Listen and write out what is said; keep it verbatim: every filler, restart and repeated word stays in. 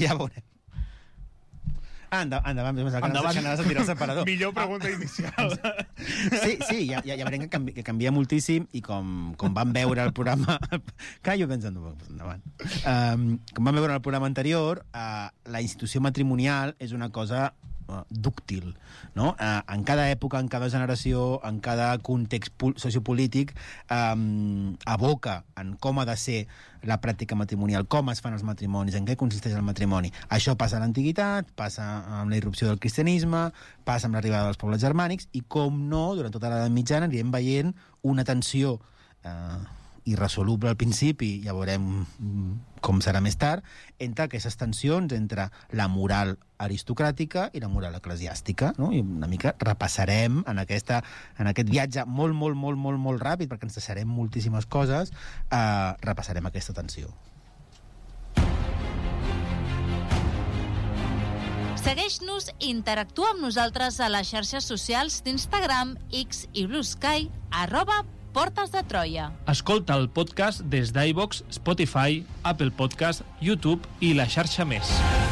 ja veurem. Ah, endavant, endavant. Endavant. Anaves a tirar el separador. Millor pregunta inicial. Sí, sí, ja, ja, ja veurem que, canvi, que canvia moltíssim i com, com vam veure el programa... Clar, jo pensant, endavant. Um, com vam veure el programa anterior, uh, la institució matrimonial és una cosa uh, dúctil, no? Uh, en cada època, en cada generació, en cada context sociopolític, um, aboca en com ha de ser la pràctica matrimonial, com es fan els matrimonis, en què consisteix el matrimoni. Això passa a l'antiguitat, passa amb la irrupció del cristianisme, passa amb l'arribada dels pobles germànics, i com no, durant tota l'edat mitjana anirem veient una tensió eh, irresoluble al principi, ja veurem com serà més tard, entre aquestes tensions entre la moral aristocràtica i la moral eclesiàstica, no? I una mica repassarem en, aquesta, en aquest viatge molt, molt, molt, molt, molt ràpid, perquè ens deixarem moltíssimes coses, eh, repassarem aquesta tensió. Segueix-nos i interactua amb nosaltres a les xarxes socials d'Instagram, X i Blue Sky, arroba Portes de Troia. Escolta el podcast des d'iVoox, Spotify, Apple Podcast, YouTube i la xarxa més.